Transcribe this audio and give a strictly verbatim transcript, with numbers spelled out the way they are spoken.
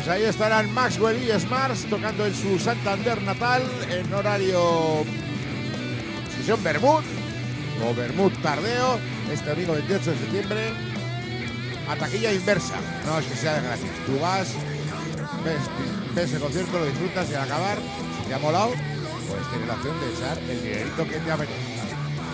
Pues ahí estarán Maxwell y Smarts tocando en su Santander natal en horario sesión Bermud o Bermud tardeo este domingo veintiocho de septiembre a taquilla inversa. No es que sea de gratis. Tú vas, ves, ves el concierto, lo disfrutas y al acabar, si te ha molado, pues tienes la opción de echar el dinerito que te apetece.